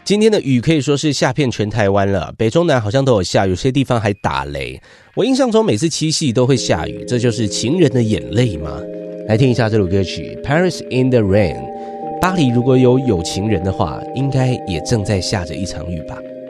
今天的雨可以说是下遍全台湾了，北中南好像都有下，有些地方还打雷。我印象中每次七夕都会下雨，这就是情人的眼泪吗？来听一下这首歌曲 Paris in the Rain。巴黎如果有情人的话，应该也正在下着一场雨吧。